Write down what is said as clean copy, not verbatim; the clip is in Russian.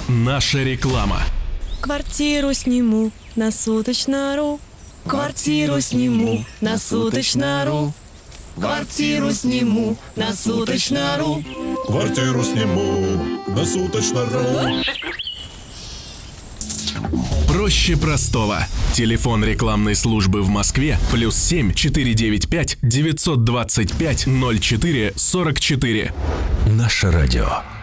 Наша реклама. Квартиру сниму на суточно.ру. Квартиру сниму на суточно.ру. Квартиру сниму на суточно.ру. Квартиру сниму на суточно.ру. Проще простого. Телефон рекламной службы в Москве +7 495 925 04 44. Наше радио.